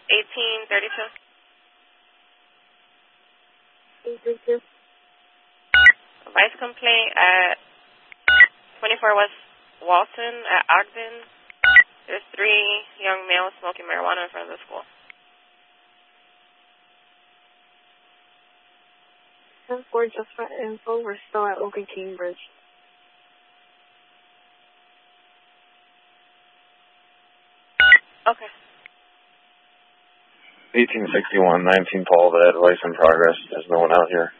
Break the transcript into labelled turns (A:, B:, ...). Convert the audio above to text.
A: 1832.
B: 832.
A: Vice complaint at 24 West Walton at Ogden. There's 3 young males smoking marijuana in front of the school.
B: 10-4, just for info, we're still at Oak and Cambridge.
A: Okay.
C: 1861, 19 Paul, that advice in progress. There's no one out here.